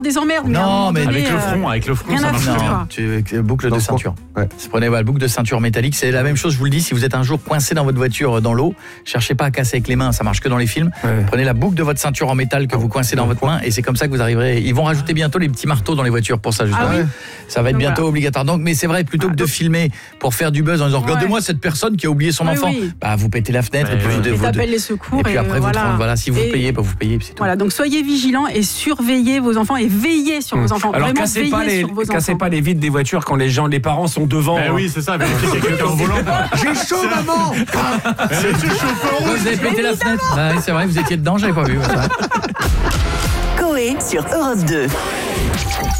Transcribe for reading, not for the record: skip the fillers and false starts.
des emmerdes. Non, mais avec le front, rien ça à marche foutre, bien. quoi. Boucle de ceinture. Ouais. Prenez la boucle de ceinture métallique, c'est la même chose, je vous le dis, si vous êtes un jour coincé dans votre voiture dans l'eau, cherchez pas à casser avec les mains, ça marche que dans les films. Ouais. Prenez la boucle de votre ceinture en métal que vous coincez dans votre main et c'est comme ça que vous arriverez. Ils vont rajouter bientôt les petits marteaux dans les voitures pour ça justement. Ah oui. Ça va être Donc bientôt voilà. obligatoire. Donc mais c'est vrai, plutôt que de filmer pour faire du buzz en disant regardez-moi cette personne qui a oublié son Oui, enfant, oui. bah vous pétez la fenêtre et puis Et t'appelles les secours et puis après voilà. si vous Et payez, bah vous payez, c'est tout. Voilà, donc soyez vigilants et surveillez vos enfants et veillez sur vos enfants. Alors Vraiment, cassez pas veillez sur vos cassez enfants. pas les vitres des voitures quand les parents sont devant. Oui, c'est ça, vérifier qu'il y a quelqu'un au volant. J'ai chaud, maman. Vous avez pété la fenêtre. Ah, oui, c'est vrai, vous étiez dedans, j'avais pas vu. Coé sur Europe 2.